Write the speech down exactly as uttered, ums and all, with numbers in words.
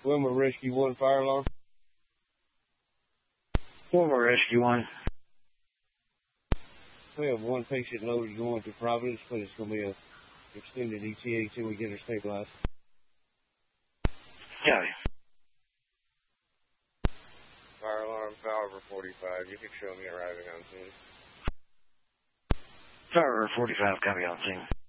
Wilmer Rescue one fire alarm. Wilmer Rescue one. We have one patient loaded going to Providence, but it's going to be a extended E T A till we get her stabilized. Yeah. Fire alarm, Power forty-five. You can show me arriving on scene. Power forty-five, copy on scene.